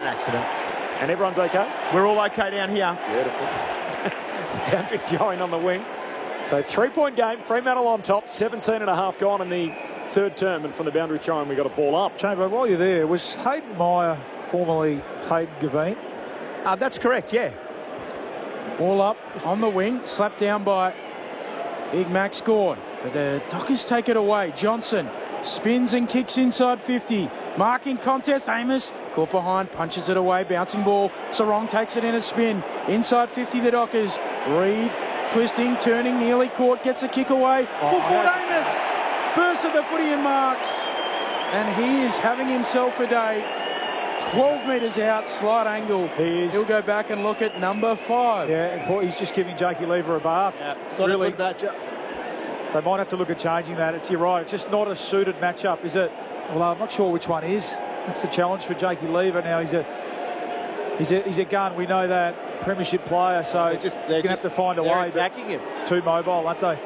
accident. And everyone's okay? We're all okay down here. Beautiful. Boundary throwing on the wing. So 3-point game. Fremantle on top. 17.5 gone in the third term. And from the boundary throwing, we got a ball up. Chamber, while you're there, was Hayden Meyer formerly Hayden Gavine? That's correct, yeah. Ball up on the wing, slapped down by Big Max Gawn. But the Dockers take it away. Johnson spins and kicks inside 50. Marking contest, Amos caught behind, punches it away, bouncing ball. Sarong takes it in a spin. Inside 50, the Dockers. Reed twisting, turning, nearly caught, gets a kick away. Full forward, Amos bursts at the footy and marks. And he is having himself a day. 12 metres out, slight angle. He'll go back and look at number 5. Yeah, and boy, he's just giving Jakey Lever a bath. Yeah, it's not really. a good matchup. They might have to look at changing that. You're right, it's just not a suited matchup, is it? Well, I'm not sure which one is. That's the challenge for Jakey Lever now. He's a gun, we know that. Premiership player, so they're going to have to find a way. Attacking him. Too mobile, aren't they?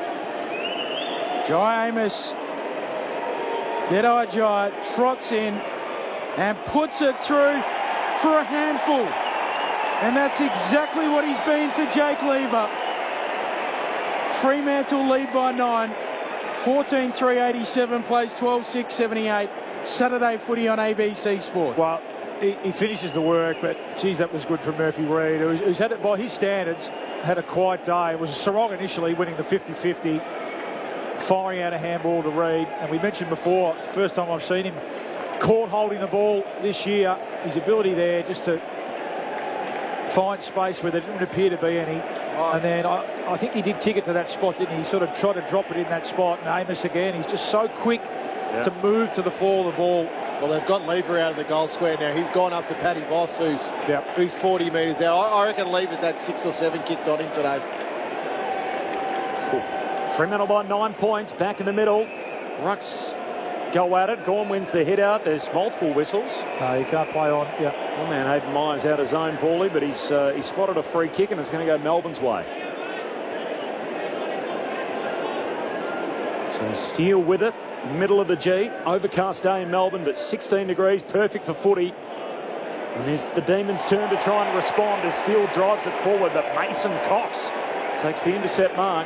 Jai Amos, Dead-Eye Jai, trots in and puts it through for a handful. And that's exactly what he's been for Jake Lever. Fremantle lead by 9. 14-3-87, plays 12-6-78. Saturday footy on ABC Sport. Well, he finishes the work, but, geez, that was good for Murphy Reid, who's had it by his standards, had a quiet day. It was Sarong initially winning the 50-50, firing out a handball to Reid. And we mentioned before, it's the first time I've seen him caught holding the ball this year. His ability there just to find space where there didn't appear to be any. And then I think he did kick it to that spot, didn't he? He sort of tried to drop it in that spot. And Amos again, he's just so quick to move to the fall of the ball. Well, they've got Lever out of the goal square now. He's gone up to Paddy Voss, who's 40 metres out. I reckon Lever's had 6 or 7 kicked on him today. Fremantle by 9 points, back in the middle. Rucks go at it. Gawn wins the hit out. There's multiple whistles. No, you can't play on. Yeah. Oh man, Hayden Meyer's out of zone poorly, but he's spotted a free kick and it's going to go Melbourne's way. So Steele with it, middle of the G. Overcast day in Melbourne, but 16 degrees, perfect for footy. And it's the Demons' turn to try and respond as Steele drives it forward, but Mason Cox takes the intercept mark.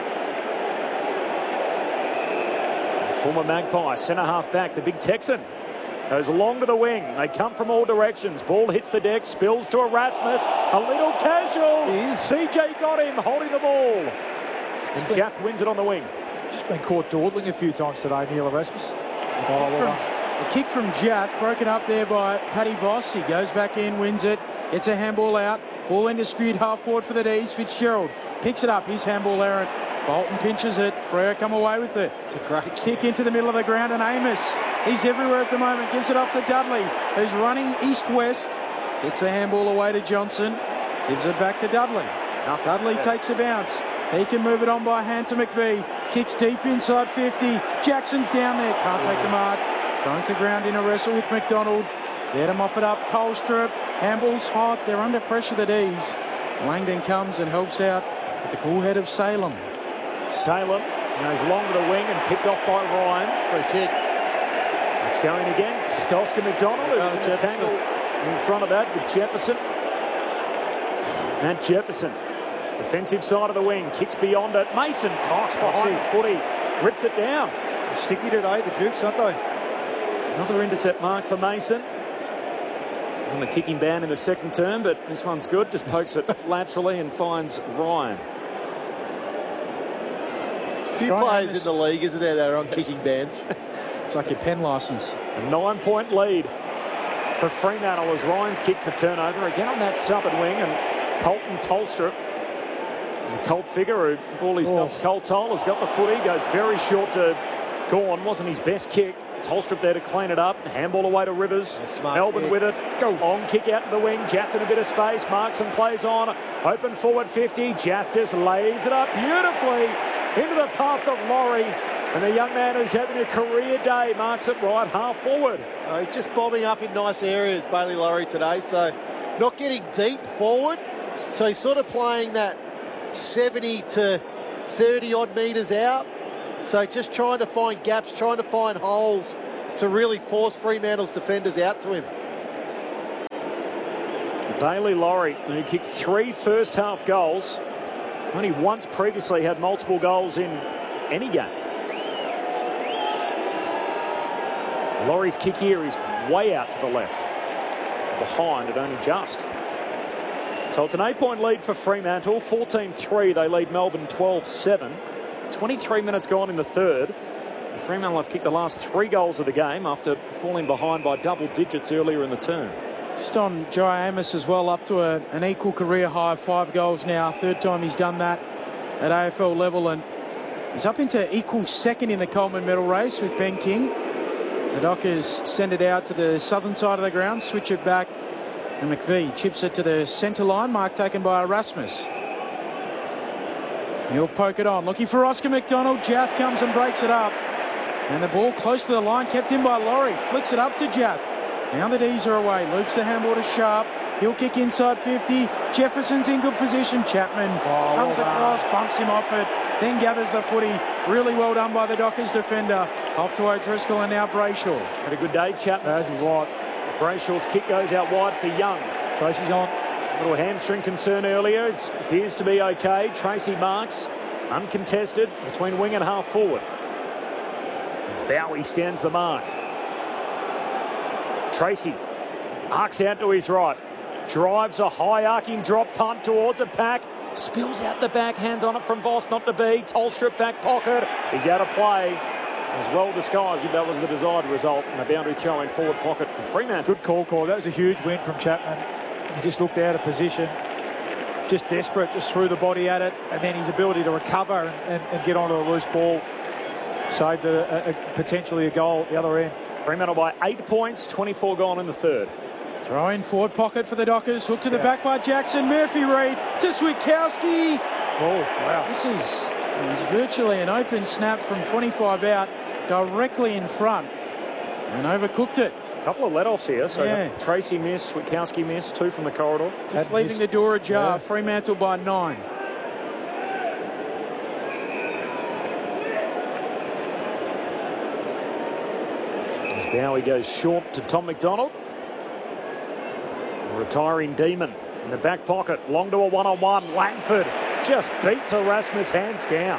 Former Magpie, centre-half back, the big Texan. Goes long to the wing. They come from all directions. Ball hits the deck, spills to Erasmus. A little casual. CJ got him, holding the ball. And Jaff wins it on the wing. Just been caught dawdling a few times today, Neil Erasmus. A kick from Jaff, broken up there by Paddy Voss. He goes back in, wins it. It's a handball out. Ball in dispute, half forward for the D's. Fitzgerald picks it up. His handball errant. Bolton pinches it. Frere come away with it. It's a great kick into the middle of the ground, and Amos, he's everywhere at the moment. Gives it off to Dudley, who's running east-west. Gets the handball away to Johnson. Gives it back to Dudley. Dudley takes a bounce. He can move it on by hand to McVie. Kicks deep inside 50. Jackson's down there. Can't take the mark. Going to ground in a wrestle with McDonald. There to mop it up. Tolstrup. Handball's hot. They're under pressure, the D's. Langdon comes and helps out with the cool head of Salem. Salem goes long to the wing and picked off by Ryan for a kick. It's going against Oscar McDonald, who's in a tangle in front of that with Jefferson. Matt Jefferson, defensive side of the wing, kicks beyond it. Mason Cox behind the footy, rips it down. Sticky today, the Dukes, aren't they? Another intercept mark for Mason. He's on the kicking ban in the second term, but this one's good. Just pokes it laterally and finds Ryan. A few players in the league, isn't there, that are on kicking bans? It's like your pen licence. A 9-point lead for Fremantle as Ryan's kicks a turnover. Again on that southern wing, and Colton Tolstrup, the Colt figure who all his Colt Toll has got the footy, goes very short to Gawn. Wasn't his best kick. Tolstrup there to clean it up. Handball away to Rivers. Melbourne with it. Go long kick out to the wing. Jaff in a bit of space. Marks and plays on. Open forward 50. Jaff just lays it up beautifully into the path of Laurie. And the young man who's having a career day marks it right half forward. He's just bombing up in nice areas, Bailey Laurie, today. So not getting deep forward. So he's sort of playing that 70 to 30-odd metres out. So just trying to find gaps, trying to find holes to really force Fremantle's defenders out to him. Bailey Laurie, who kicked 3 first-half goals, only once previously had multiple goals in any game. Laurie's kick here is way out to the left. It's behind at only just. So it's an 8-point lead for Fremantle. 14-3. They lead Melbourne 12-7. 23 minutes gone in the third. Fremantle have kicked the last 3 goals of the game after falling behind by double digits earlier in the term. Just on Jai Amos as well, up to an equal career high of 5 goals now. Third time he's done that at AFL level, and he's up into equal second in the Coleman medal race with Ben King. The Dockers send it out to the southern side of the ground, switch it back, and McVie chips it to the centre line, mark taken by Erasmus. He'll poke it on, looking for Oscar McDonald. Jaff comes and breaks it up. And the ball close to the line, kept in by Laurie. Flicks it up to Jaff. Now the D's are away. Loops the handball to Sharp. He'll kick inside 50. Jefferson's in good position. Chapman comes across, bumps him off it, then gathers the footy. Really well done by the Dockers defender. Off to O'Driscoll and now Brayshaw. Had a good day, Chapman. As he's right. Brayshaw's kick goes out wide for Young. Tracy's on. A little hamstring concern earlier. It appears to be okay. Tracy marks, uncontested, between wing and half forward. Bowie stands the mark. Tracy arcs out to his right. Drives a high arcing drop punt towards a pack. Spills out the back. Hands on it from Voss, not to be. Tolstrup back pocket. He's out of play. It was well disguised if that was the desired result. And a boundary throw in forward pocket for Fremantle. Good call. That was a huge win from Chapman. He just looked out of position. Just desperate. Just threw the body at it. And then his ability to recover and get onto a loose ball saved potentially a goal at the other end. Fremantle by 8 points, 24 gone in the third. Throw in forward pocket for the Dockers. Hook to the back by Jackson. Murphy Reid to Switkowski. Oh, wow. This is virtually an open snap from 25 out, directly in front. And overcooked it. A couple of let-offs here. So Yeah. Tracy missed, Switkowski missed, 2 from the corridor. Just leaving the door ajar. Fremantle by 9. As Bowie goes short to Tom McDonald. Retiring Demon in the back pocket. Long to a one-on-one. Langford just beats Erasmus hands down.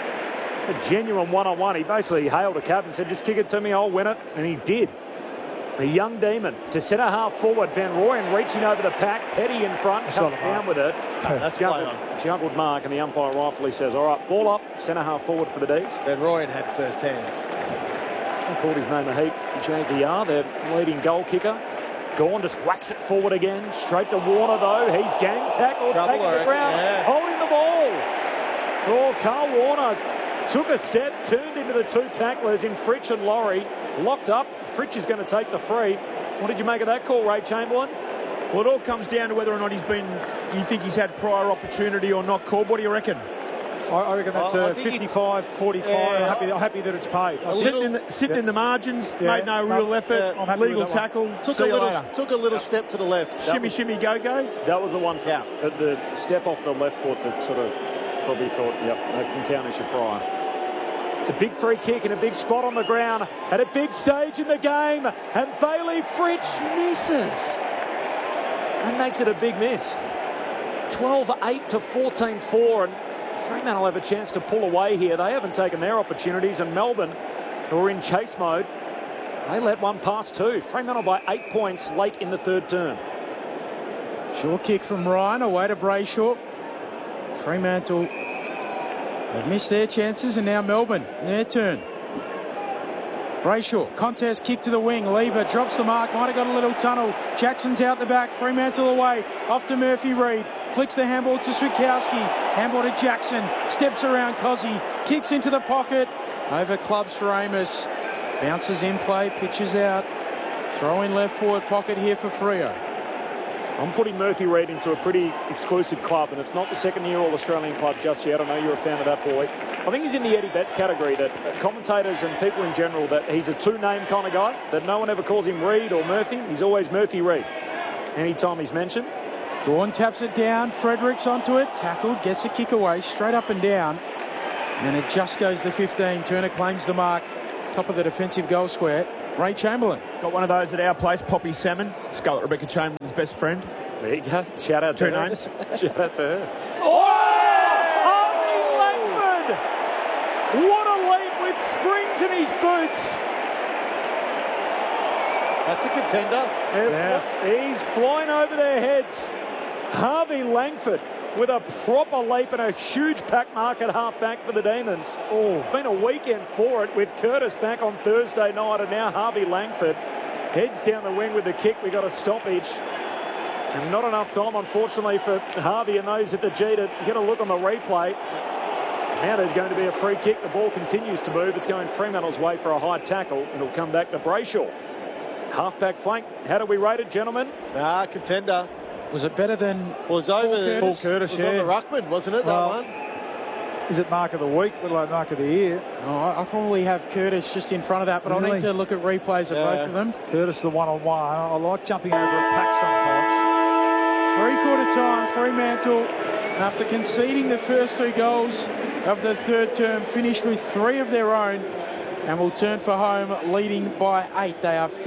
A genuine one-on-one. He basically hailed a cap and said, just kick it to me, I'll win it. And he did. The young Demon to centre half forward. Van Rooyen reaching over the pack. Petty in front. Comes down with it. That's juggled mark, and the umpire rightfully says, all right, ball up. Centre half forward for the D's. Van Rooyen had first hands. Called his name a heap. JVR, their leading goal kicker. Gawn just whacks it forward again. Straight to Warner, though. He's gang tackled, taking the ground, holding the ball. Oh, Carl Warner took a step, turned into the 2 tacklers in Fritsch and Laurie. Locked up. Fritsch is going to take the free. What did you make of that call, Ray Chamberlain? Well, it all comes down to whether or not you think he's had prior opportunity or not called. What do you reckon? I reckon that's a 55-45. Yeah, I'm happy that it's paid. Sitting in the margins, made no real effort. Legal tackle. Took a little step to the left. Shimmy, go. That was the one from the step off the left foot that sort of probably thought, yep, that can count as your prior. It's a big free kick in a big spot on the ground at a big stage in the game, and Bailey Fritsch misses and makes it a big miss. 12-8 to 14-4, and Fremantle have a chance to pull away here. They haven't taken their opportunities, and Melbourne, who are in chase mode, they let one pass too. Fremantle by 8 points late in the third term. Short kick from Ryan, away to Brayshaw. Fremantle have missed their chances, and now Melbourne, their turn. Brayshaw, contest kick to the wing. Lever drops the mark, might have got a little tunnel. Jackson's out the back, Fremantle away. Off to Murphy Reid. Flicks the handball to Switkowski. Handball to Jackson. Steps around Cozzy. Kicks into the pocket. Over clubs for Amos. Bounces in play, pitches out. Throw in left forward pocket here for Freo. I'm putting Murphy Reid into a pretty exclusive club, and it's not the second-year All-Australian club just yet. I know you're a fan of that boy. I think he's in the Eddie Betts category, that commentators and people in general, that he's a two-name kind of guy, that no one ever calls him Reid or Murphy. He's always Murphy Reid anytime he's mentioned. Gawn taps it down. Fredericks onto it. Tackled. Gets a kick away. Straight up and down. And it just goes to 15. Turner claims the mark. Top of the defensive goal square. Ray Chamberlain. Got one of those at our place, Poppy Salmon, Scarlett Rebecca Chamberlain's best friend. There you go. Shout out to Two her. names. Shout out to her. Harvey Langford! What a leap with springs in his boots. That's a contender. Yeah. He's flying over their heads. Harvey Langford with a proper leap and a huge pack mark at half-back for the Demons. Oh, been a weekend for it with Curtis back on Thursday night, and now Harvey Langford heads down the wing with the kick. We got a stoppage. And not enough time, unfortunately, for Harvey and those at the G to get a look on the replay. Now there's going to be a free kick. The ball continues to move. It's going Fremantle's way for a high tackle. It'll come back to Brayshaw. Half-back flank. How do we rate it, gentlemen? Contender. Was it better than Was over Paul Curtis, was on the ruckman, wasn't it, that one? Is it mark of the week? Look like mark of the year. I probably have Curtis just in front of that, but I'll need to look at replays of both of them. Curtis, the one-on-one. I like jumping over a pack sometimes. Three-quarter time, Fremantle, after conceding the first 2 goals of the third term, finished with 3 of their own and will turn for home leading by 8. They are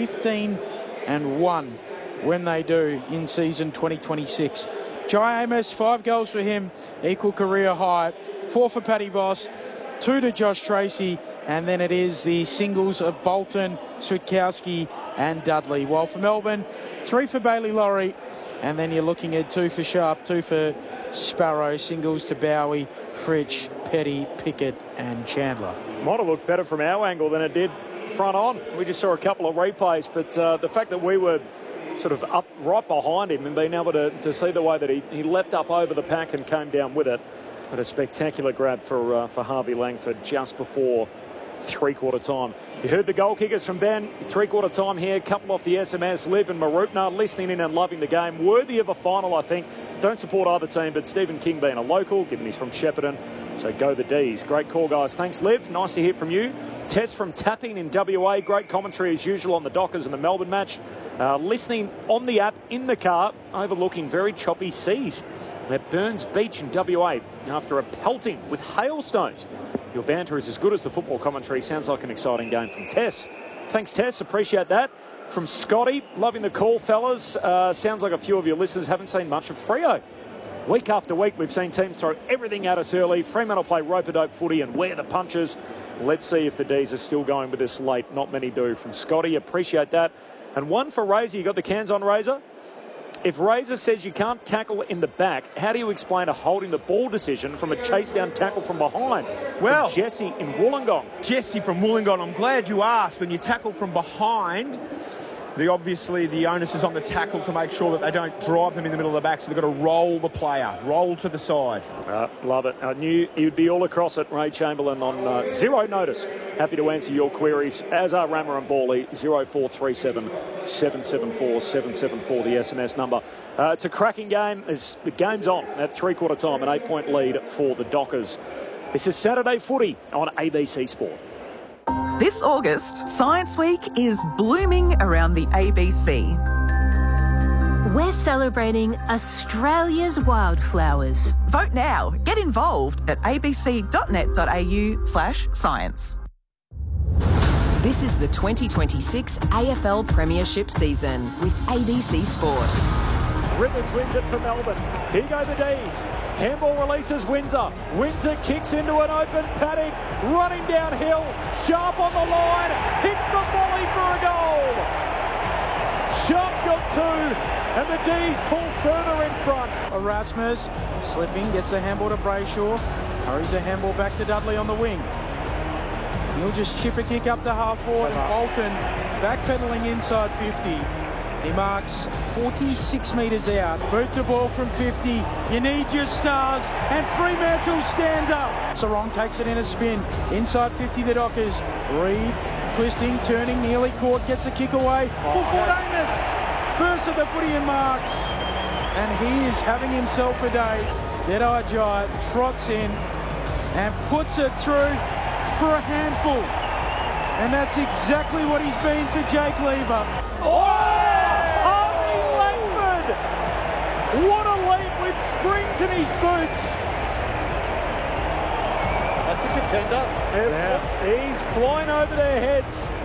15-1 when they do in season 2026. Jai Amos, 5 goals for him, equal career high. 4 for Paddy Voss, 2 to Josh Tracy, and then it is the singles of Bolton, Switkowski and Dudley. While for Melbourne, 3 for Bailey Laurie, and then you're looking at 2 for Sharp, 2 for Sparrow, singles to Bowie, Fritsch, Petty, Pickett and Chandler. Might have looked better from our angle than it did front on. We just saw a couple of replays, but the fact that we were sort of up right behind him and being able to see the way that he leapt up over the pack and came down with it. But a spectacular grab for Harvey Langford just before three-quarter time. You heard the goal kickers from Ben. Three-quarter time here. Couple off the SMS. Liv and Marupna listening in and loving the game. Worthy of a final, I think. Don't support either team, but Stephen King being a local, given he's from Shepparton. So go the D's. Great call, guys. Thanks, Liv. Nice to hear from you. Tess from Tapping in WA. Great commentary as usual on the Dockers and the Melbourne match. Listening on the app in the car, overlooking very choppy seas at Burns Beach in WA after a pelting with hailstones. Your banter is as good as the football commentary. Sounds like an exciting game from Tess. Thanks, Tess. Appreciate that. From Scotty, loving the call, fellas. Sounds like a few of your listeners haven't seen much of Freo. Week after week, we've seen teams throw everything at us early. Fremantle play rope-a-dope footy and wear the punches. Let's see if the D's are still going with this late. Not many do. From Scotty, appreciate that. And one for Razor. You got the cans on, Razor? If Razor says you can't tackle in the back, how do you explain a holding the ball decision from a chase-down tackle from behind? Well, from Jesse in Wollongong. Jesse from Wollongong, I'm glad you asked. When you tackle from behind, obviously the onus is on the tackle to make sure that they don't drive them in the middle of the back, so they've got to roll the player, roll to the side. Love it. I knew you'd be all across it, Ray Chamberlain, on zero notice. Happy to answer your queries, as are Rammer and Bawley. 0437 774 774, the SMS number. It's a cracking game. The game's on at three-quarter time, an 8-point lead for the Dockers. This is Saturday Footy on ABC Sport. This August, Science Week is blooming around the ABC. We're celebrating Australia's wildflowers. Vote now. Get involved at abc.net.au/science. This is the 2026 AFL Premiership season with ABC Sport. Rivers wins it for Melbourne. Here go the D's. Handball releases Windsor. Windsor kicks into an open paddock. Running downhill. Sharp on the line. Hits the volley for a goal. Sharp's got 2. And the D's pull further in front. Erasmus slipping, gets the handball to Brayshaw. Hurries the handball back to Dudley on the wing. He'll just chip a kick up to half forward. And Bolton backpedaling inside 50. He marks 46 metres out. Boot the ball from 50. You need your stars. And Fremantle stands up. Sarong takes it in a spin. Inside 50, the Dockers. Reed twisting, turning, nearly caught. Gets a kick away. Full forward Amos. First of the footy and marks. And he is having himself a day. Dead-Eye Jai trots in and puts it through for a handful. And that's exactly what he's been for Jake Lever. What a leap with springs in his boots. That's a contender. Yeah. He's flying over their heads.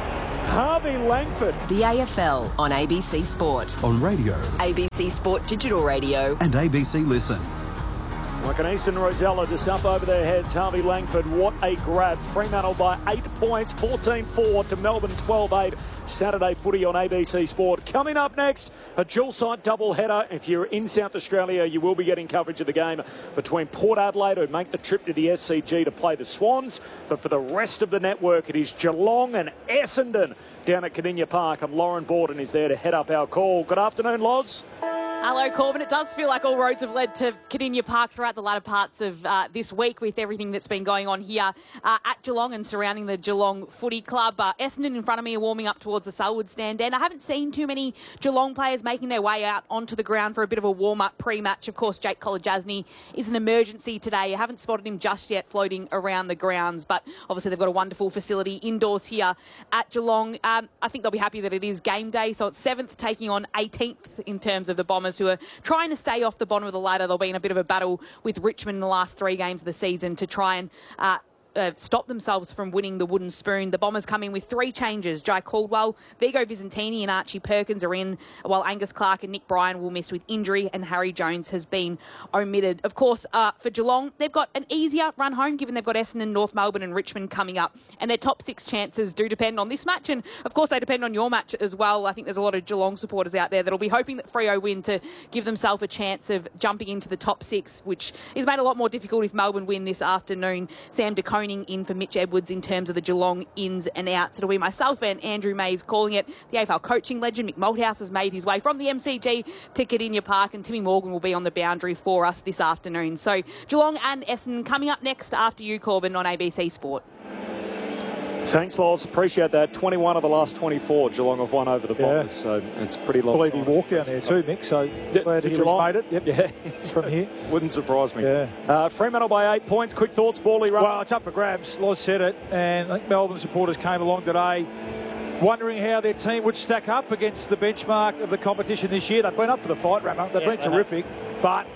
Harvey Langford. The AFL on ABC Sport. On radio. ABC Sport Digital Radio. And ABC Listen. Like an Eastern Rosella just up over their heads. Harvey Langford, what a grab. Fremantle by 8 points, 14-4 to Melbourne 12-8. Saturday footy on ABC Sport. Coming up next, a dual-site double-header. If you're in South Australia, you will be getting coverage of the game between Port Adelaide, who make the trip to the SCG to play the Swans. But for the rest of the network, it is Geelong and Essendon down at Kardinia Park. And Lauren Borden is there to head up our call. Good afternoon, Loz. Hello, Corbin. It does feel like all roads have led to Kardinia Park throughout the latter parts of this week with everything that's been going on here at Geelong and surrounding the Geelong Footy Club. Essendon in front of me are warming up towards the Selwood stand, and I haven't seen too many Geelong players making their way out onto the ground for a bit of a warm-up pre-match. Of course, Jake Kolodjasny is an emergency today. I haven't spotted him just yet floating around the grounds, but obviously they've got a wonderful facility indoors here at Geelong. I think they'll be happy that it is game day, so it's 7th taking on 18th in terms of the Bombers, who are trying to stay off the bottom of the ladder. They'll be in a bit of a battle with Richmond in the last 3 games of the season to try and stop themselves from winning the wooden spoon. The Bombers come in with 3 changes. Jai Caldwell, Vigo Vizentini and Archie Perkins are in, while Angus Clark and Nick Bryan will miss with injury, and Harry Jones has been omitted. Of course, for Geelong, they've got an easier run home, given they've got Essendon, North Melbourne and Richmond coming up, and their top 6 chances do depend on this match, and of course they depend on your match as well. I think there's a lot of Geelong supporters out there that'll be hoping that Freo win to give themselves a chance of jumping into the top 6, which is made a lot more difficult if Melbourne win this afternoon. Sam de Koning in for Mitch Edwards in terms of the Geelong ins and outs. It'll be myself and Andrew Mays calling it. The AFL coaching legend Mick Malthouse has made his way from the MCG to Kardinia Park, and Timmy Morgan will be on the boundary for us this afternoon. So Geelong and Essendon coming up next after you, Corbin, on ABC Sport. Thanks, Loz. Appreciate that. 21 of the last 24 Geelong have won over the Bombers, so it's pretty long. I believe he walked down there too, Mick, so glad he made it. Yep. Yeah. From here. Wouldn't surprise me. Yeah. Fremantle by 8 points. Quick thoughts, Bally Run. Well, it's up for grabs. Loz said it, and I think Melbourne supporters came along today wondering how their team would stack up against the benchmark of the competition this year. They've been up for the fight, Ramon. They've been terrific, but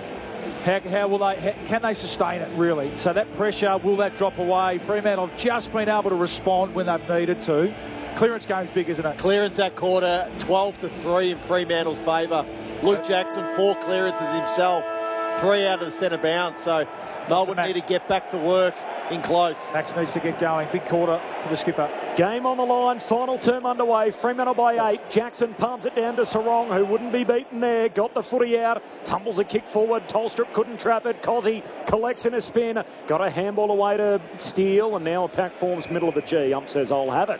how will they? Can they sustain it, really? So that pressure, will that drop away? Fremantle have just been able to respond when they've needed to. Clearance game's big, isn't it? Clearance that quarter, 12-3 in Fremantle's favour. Luke Jackson, 4 clearances himself, 3 out of the centre bounce. So Melbourne need to get back to work in close. Max needs to get going. Big quarter for the skipper. Game on the line, final term underway. Fremantle by 8. Jackson palms it down to Sarong, who wouldn't be beaten there. Got the footy out, tumbles a kick forward. Tolstrup couldn't trap it. Cozzy collects in a spin. Got a handball away to Steele, and now a pack forms middle of the G. Ump says, I'll have it.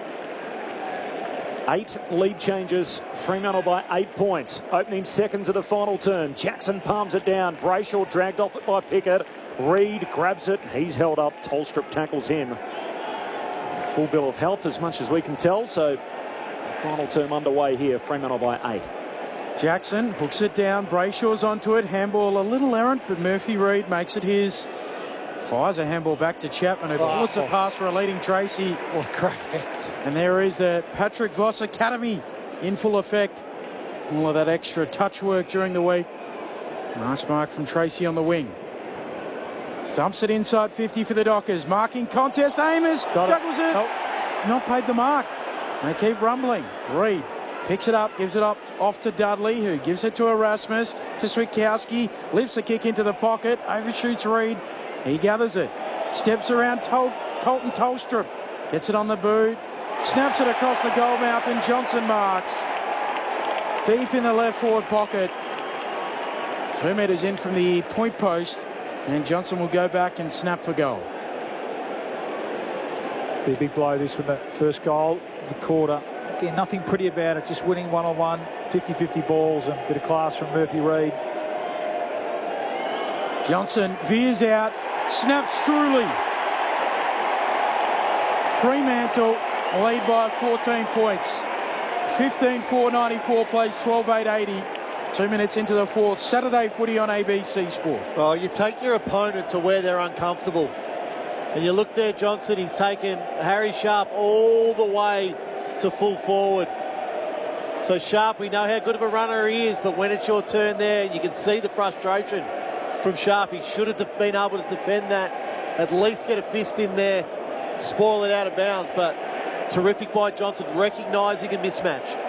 8 lead changes. Fremantle by 8 points. Opening seconds of the final term. Jackson palms it down. Brayshaw dragged off it by Pickett. Reid grabs it. He's held up. Tolstrup tackles him. Full bill of health as much as we can tell. So final term underway here. Fremantle by 8. Jackson hooks it down. Brayshaw's onto it. Handball a little errant, but Murphy Reid makes it his. Fires a handball back to Chapman, who puts a pass for a leading Tracy. What great hits. And there is the Patrick Voss Academy in full effect. All of that extra touch work during the week. Nice mark from Tracy on the wing. Thumps it inside 50 for the Dockers. Marking contest. Amos juggles it. Not paid the mark. They keep rumbling. Reid picks it up, gives it up off to Dudley, who gives it to Erasmus, to Switkowski, lifts the kick into the pocket, overshoots Reid. He gathers it. Steps around Colton Tolstrup. Gets it on the boot. Snaps it across the goal mouth, and Johnson marks. Deep in the left forward pocket. 2 metres in from the point post. And Johnson will go back and snap for goal. Be a big blow this with the first goal of the quarter. Again, nothing pretty about it. Just winning one-on-one, 50-50 balls, and a bit of class from Murphy Reid. Johnson veers out, snaps truly. Fremantle lead by 14 points. 15-4, 94 plays 12-8, 80. 2 minutes into the fourth. Saturday footy on ABC Sport. Well, you take your opponent to where they're uncomfortable. And you look there, Johnson, he's taken Harry Sharp all the way to full forward. So Sharp, we know how good of a runner he is, but when it's your turn there, you can see the frustration from Sharp. He should have been able to defend that, at least get a fist in there, spoil it out of bounds. But Terrific by Johnson, recognising a mismatch.